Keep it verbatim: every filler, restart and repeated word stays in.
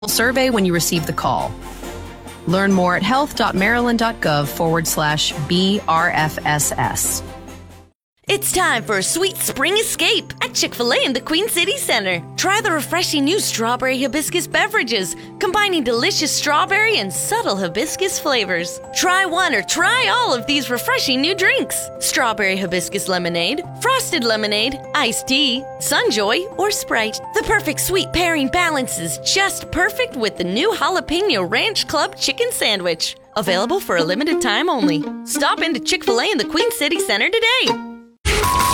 survey when you receive the call. Learn more at health.maryland.gov forward slash BRFSS. It's time for a sweet spring escape at Chick-fil-A in the Queen City Center. Try the refreshing new strawberry hibiscus beverages, combining delicious strawberry and subtle hibiscus flavors. Try one or try all of these refreshing new drinks. Strawberry hibiscus lemonade, frosted lemonade, iced tea, Sunjoy, or Sprite. The perfect sweet pairing balance is just perfect with the new Jalapeno Ranch Club Chicken Sandwich. Available for a limited time only. Stop into Chick-fil-A in the Queen City Center today.